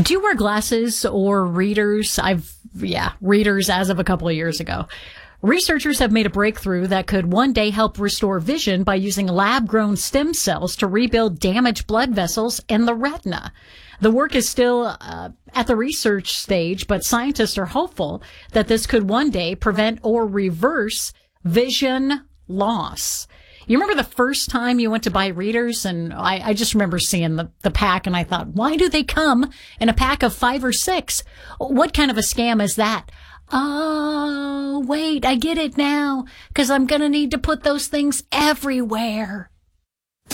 Do you wear glasses or readers? Readers as of a couple of years ago. Researchers have made a breakthrough that could one day help restore vision by using lab-grown stem cells to rebuild damaged blood vessels in the retina. The work is still at the research stage, but scientists are hopeful that this could one day prevent or reverse vision loss. You remember the first time you went to buy readers? And I just remember seeing the pack, and I thought, why do they come in a pack of 5 or 6? What kind of a scam is that? Oh, wait, I get it now, because I'm going to need to put those things everywhere.